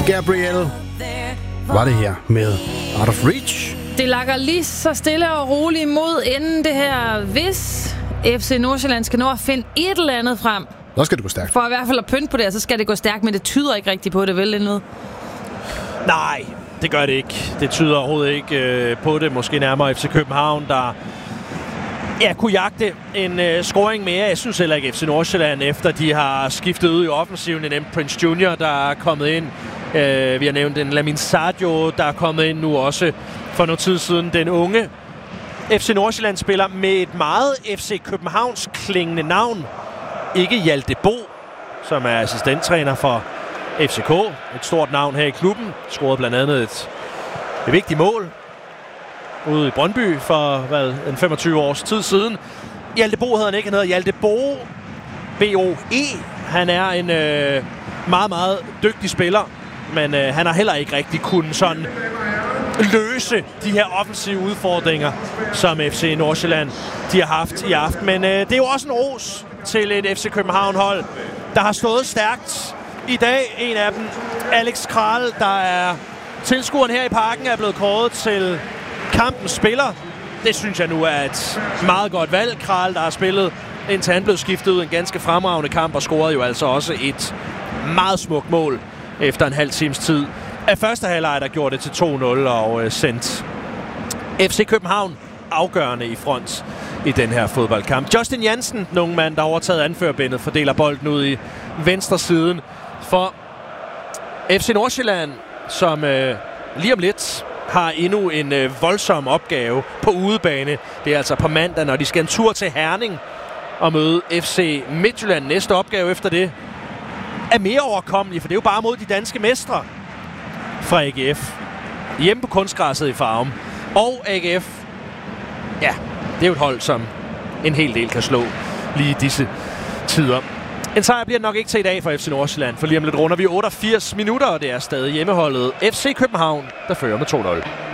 Gabriel var det her med Out of Reach. Det lakker lige så stille og roligt mod enden det her, hvis FC Nordsjælland skal nå at finde et eller andet frem. Så skal det gå stærkt. For i hvert fald at pynte på det, så skal det gå stærkt, men det tyder ikke rigtigt på det, vel endnu? Nej, det gør det ikke. Det tyder overhovedet ikke på det. Måske nærmere FC København, der kunne jagte en scoring mere. Jeg synes heller ikke FC Nordsjælland, efter de har skiftet ud i offensiven. En Prince Junior, der er kommet ind. Vi har nævnt en Lamin Sadio, der er kommet ind nu også for noget tid siden. Den unge FC Nordsjælland spiller med et meget FC Københavns klingende navn. Ikke Hjalte Bo, som er assistenttræner for FCK. Et stort navn her i klubben. Scorede blandt andet et vigtigt mål ude i Brøndby for en 25 års tid siden. Hjalte Bo hedder han ikke. Han hedder Hjalte Bo. B-O-E. Han er en meget, meget dygtig spiller. Men han har heller ikke rigtig kunnet sådan løse de her offensive udfordringer, som FC Nordsjælland de har haft i aften. Men det er jo også en ros til et FC København-hold, der har stået stærkt i dag. En af dem, Alex Kral, der er tilskueren her i parken, er blevet kåret til kampens spiller. Det synes jeg nu er et meget godt valg. Kral, der har spillet, indtil han blev skiftet ud, en ganske fremragende kamp, og scorede jo altså også et meget smukt mål efter en halv times tid af første halvleg, der gjorde det til 2-0 og sendt FC København afgørende i front i den her fodboldkamp. Justin Jansen, den unge mand, der har overtaget anførerbindet, fordeler bolden ud i venstre siden for FC Nordsjælland, som lige om lidt har endnu en voldsom opgave på udebane. Det er altså på mandag, når de skal en tur til Herning og møde FC Midtjylland. Næste opgave efter det er mere overkommelig, for det er jo bare mod de danske mestre fra AGF. Hjemme på kunstgræsset i Farum. Og AGF, ja, det er jo et hold, som en hel del kan slå lige i disse tider. En sejr bliver nok ikke til i dag for FC Nordsjælland, for lige om lidt runder vi 88 minutter, og det er stadig hjemmeholdet FC København, der fører med 2-0.